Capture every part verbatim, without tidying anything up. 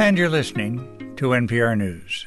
And you're listening to N P R News.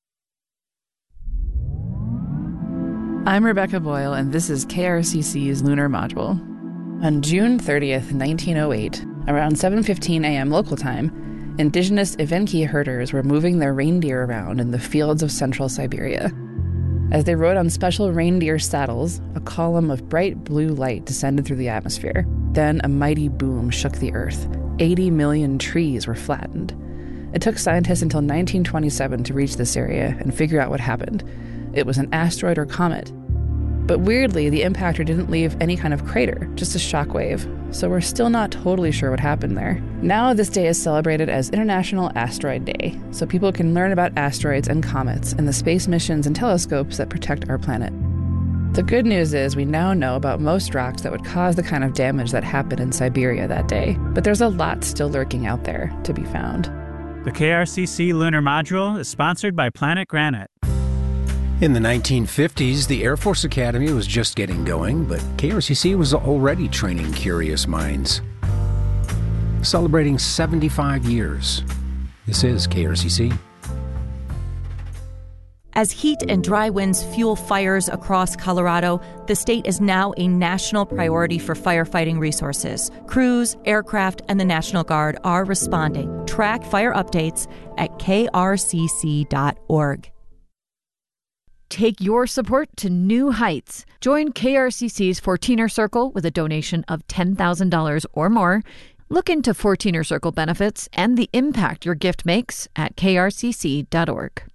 I'm Rebecca Boyle, and this is K R C C's Lunar Module. On June thirtieth, nineteen oh eight, around seven fifteen a.m. local time, indigenous Evenki herders were moving their reindeer around in the fields of central Siberia. As they rode on special reindeer saddles, a column of bright blue light descended through the atmosphere. Then a mighty boom shook the earth. eighty million trees were flattened. It took scientists until nineteen twenty-seven to reach this area and figure out what happened. It was an asteroid or comet. But weirdly, the impactor didn't leave any kind of crater, just a shockwave. So we're still not totally sure what happened there. Now this day is celebrated as International Asteroid Day, so people can learn about asteroids and comets and the space missions and telescopes that protect our planet. The good news is we now know about most rocks that would cause the kind of damage that happened in Siberia that day. But there's a lot still lurking out there to be found. The K R C C Lunar Module is sponsored by Planet Granite. In the nineteen fifties, the Air Force Academy was just getting going, but K R C C was already training curious minds. Celebrating seventy-five years. This is K R C C. As heat and dry winds fuel fires across Colorado, the state is now a national priority for firefighting resources. Crews, aircraft, and the National Guard are responding. Track fire updates at K R C C dot org. Take your support to new heights. Join K R C C's fourteener Circle with a donation of ten thousand dollars or more. Look into fourteener Circle benefits and the impact your gift makes at K R C C dot org.